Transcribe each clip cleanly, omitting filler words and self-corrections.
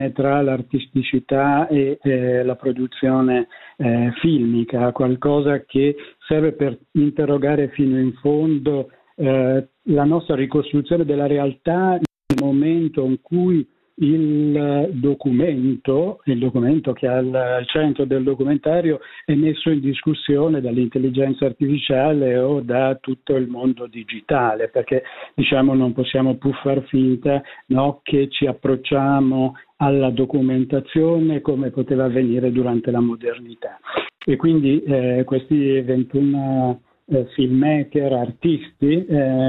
tra l'artisticità e la produzione filmica, qualcosa che serve per interrogare fino in fondo la nostra ricostruzione della realtà nel momento in cui il documento che è al centro del documentario è messo in discussione dall'intelligenza artificiale o da tutto il mondo digitale, perché non possiamo più far finta, no, che ci approcciamo alla documentazione come poteva avvenire durante la modernità. E quindi questi 21 filmmaker, artisti,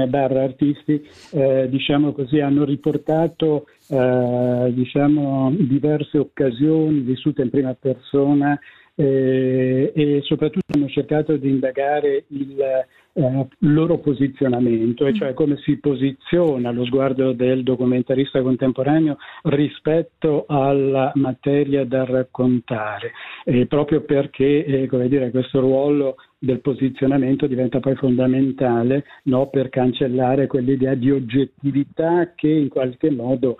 hanno riportato diverse occasioni vissute in prima persona e soprattutto hanno cercato di indagare il loro posizionamento, e cioè come si posiziona lo sguardo del documentarista contemporaneo rispetto alla materia da raccontare, proprio perché questo ruolo del posizionamento diventa poi fondamentale, no, per cancellare quell'idea di oggettività che in qualche modo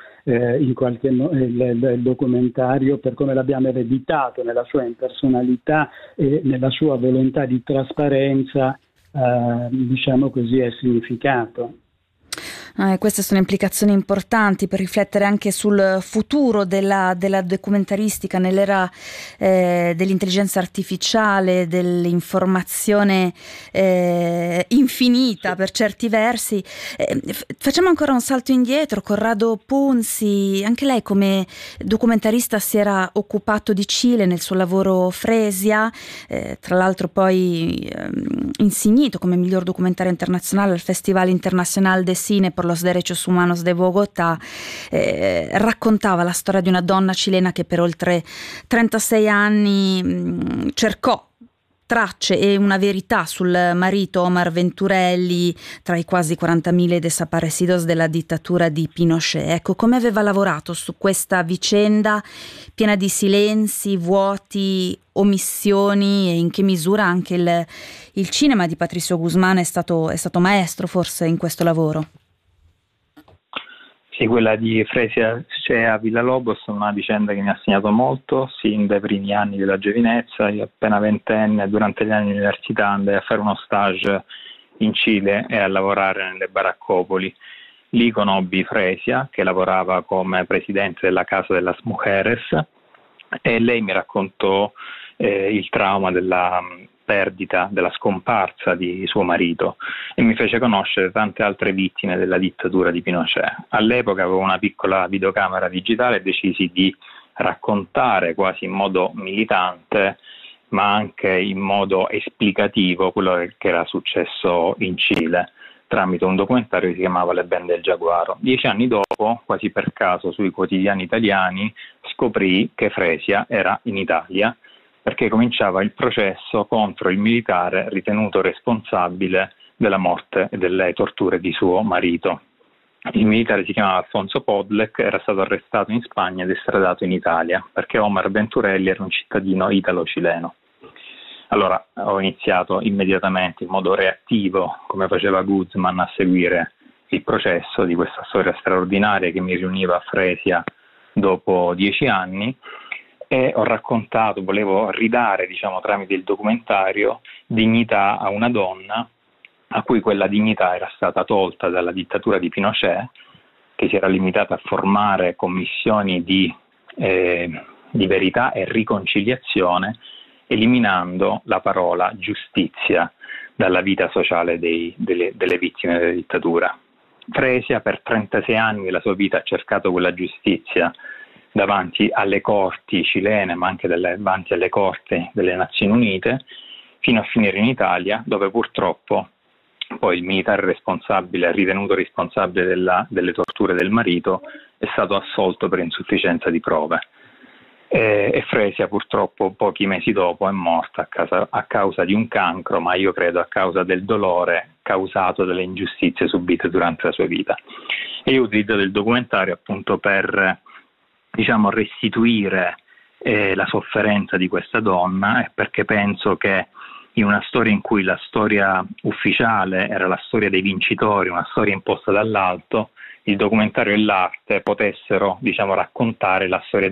il documentario, per come l'abbiamo ereditato nella sua impersonalità e nella sua volontà di trasparenza, è significato. Queste sono implicazioni importanti per riflettere anche sul futuro della documentaristica nell'era dell'intelligenza artificiale, dell'informazione infinita per certi versi. Facciamo ancora un salto indietro. Corrado Punzi, anche lei come documentarista si era occupato di Cile nel suo lavoro Fresia, tra l'altro poi insignito come miglior documentario internazionale al Festival Internacional de Cine por los Derechos Humanos de Bogotà. Raccontava la storia di una donna cilena che per oltre 36 anni cercò tracce e una verità sul marito Omar Venturelli, tra i quasi 40.000 desaparecidos della dittatura di Pinochet. Ecco, come aveva lavorato su questa vicenda piena di silenzi, vuoti, omissioni, e in che misura anche il cinema di Patricio Guzmán è stato maestro forse in questo lavoro? Sì, quella di Fresia Scea Villalobos è una vicenda che mi ha segnato molto, sin dai primi anni della giovinezza. Io appena ventenne, durante gli anni di università, andai a fare uno stage in Cile e a lavorare nelle baraccopoli. Lì conobbi Fresia, che lavorava come presidente della Casa de las Mujeres, e lei mi raccontò il trauma della perdita, della scomparsa di suo marito, e mi fece conoscere tante altre vittime della dittatura di Pinochet. All'epoca avevo una piccola videocamera digitale e decisi di raccontare quasi in modo militante, ma anche in modo esplicativo, quello che era successo in Cile, tramite un documentario che si chiamava Le Ben del Giaguaro. 10 anni dopo, quasi per caso, sui quotidiani italiani scoprì che Fresia era in Italia, perché cominciava il processo contro il militare ritenuto responsabile della morte e delle torture di suo marito. Il militare si chiamava Alfonso Podlek, era stato arrestato in Spagna ed estradato in Italia, perché Omar Venturelli era un cittadino italo-cileno. Allora ho iniziato immediatamente in modo reattivo, come faceva Guzmán, a seguire il processo di questa storia straordinaria che mi riuniva a Fresia dopo 10 anni, e ho raccontato, volevo ridare, tramite il documentario, dignità a una donna a cui quella dignità era stata tolta dalla dittatura di Pinochet, che si era limitata a formare commissioni di verità e riconciliazione, eliminando la parola giustizia dalla vita sociale delle vittime della dittatura. Fresia per 36 anni della sua vita ha cercato quella giustizia davanti alle corti cilene, ma anche davanti alle corti delle Nazioni Unite, fino a finire in Italia, dove purtroppo poi il militare responsabile, ritenuto responsabile delle torture del marito, è stato assolto per insufficienza di prove. E Fresia purtroppo pochi mesi dopo è morta a causa di un cancro, ma io credo a causa del dolore causato dalle ingiustizie subite durante la sua vita. E io ho utilizzato il documentario appunto per restituire la sofferenza di questa donna, perché penso che in una storia in cui la storia ufficiale era la storia dei vincitori, una storia imposta dall'alto, il documentario e l'arte potessero, raccontare la storia